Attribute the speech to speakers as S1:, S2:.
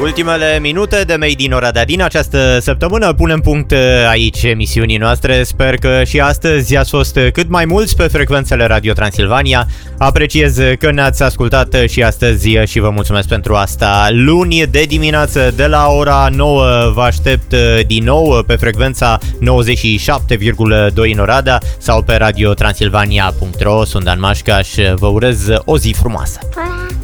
S1: Ultimele minute de Made in Oradea din această săptămână punem punct aici emisiunii noastre. Sper că și astăzi ați fost cât mai mulți pe frecvențele Radio Transilvania. Apreciez că ne-ați ascultat și astăzi și vă mulțumesc pentru asta. Luni de dimineață de la ora 9 vă aștept din nou pe frecvența 97,2 în Oradea sau pe radiotransilvania.ro. Sunt Dan Mașcaș, vă urez o zi frumoasă.